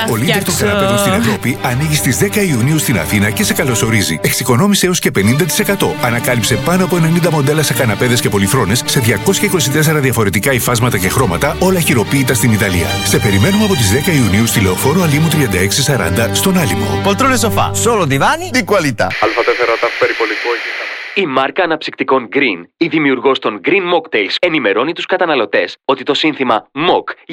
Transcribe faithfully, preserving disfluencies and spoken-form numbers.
Ο Λίντερ των καναπέδων στην Ευρώπη ανοίγει στις δέκα Ιουνίου στην Αθήνα και σε καλωσορίζει. Εξοικονόμησε έως και πενήντα τοις εκατό. Ανακάλυψε πάνω από ενενήντα μοντέλα σε καναπέδες και πολυθρόνες σε διακόσια είκοσι τέσσερα διαφορετικά υφάσματα και χρώματα, όλα χειροποίητα στην Ιταλία. Σε περιμένουμε από τις δέκα Ιουνίου στη Λεωφόρο Αλήμου τριάντα έξι σαράντα στον Άλυμο. Poltrone sofà, solo divani di qualità. Α τέσσερα ταφ περιπολικό. Η μάρκα αναψυκτικών Green, η δημιουργός των Green Mocktails, ενημερώνει τους καταναλωτές ότι το σύνθημα Mock